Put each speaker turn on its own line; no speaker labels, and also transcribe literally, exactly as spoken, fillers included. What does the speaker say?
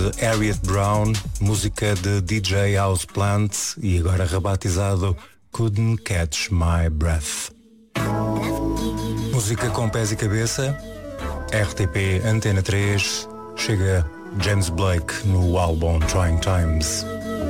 de Harriet Brown, música de D J Houseplant e agora rebatizado Couldn't Catch My Breath. Música com pés e cabeça, R T P Antena três, chega James Blake no álbum Trying Times.